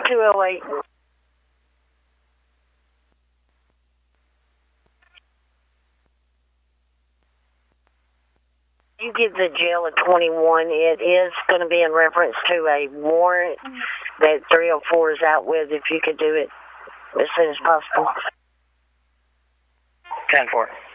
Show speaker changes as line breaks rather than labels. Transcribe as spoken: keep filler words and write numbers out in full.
two oh eight. You give the jail a twenty-one, it is going to be in reference to a warrant that three oh four is out with, if you could do it as soon as possible.
ten four.